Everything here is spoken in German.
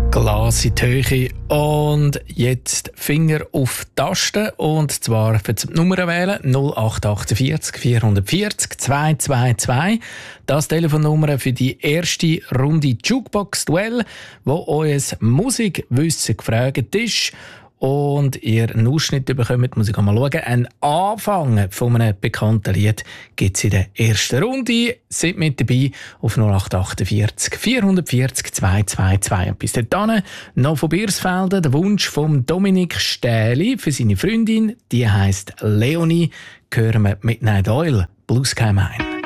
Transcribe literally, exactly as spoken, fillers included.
Glas in die Höhe und jetzt Finger auf die Taste und zwar für die Nummer wählen null acht acht vier vier vier vier zwei zwei zwei. Das Telefonnummer für die erste Runde Jukebox-Duell, wo euer Musikwissen gefragt ist. Und ihr einen Ausschnitt bekommt, muss ich mal schauen. Ein Anfang von einem bekannten Lied gibt es in der ersten Runde. Seid mit dabei auf null acht acht vier vier vier zwei zwei zwei. Und bis dahin noch von Biersfelden der Wunsch von Dominik Stähli für seine Freundin. Die heisst Leonie. Hören wir mit Night Oil, Blue Sky Mine.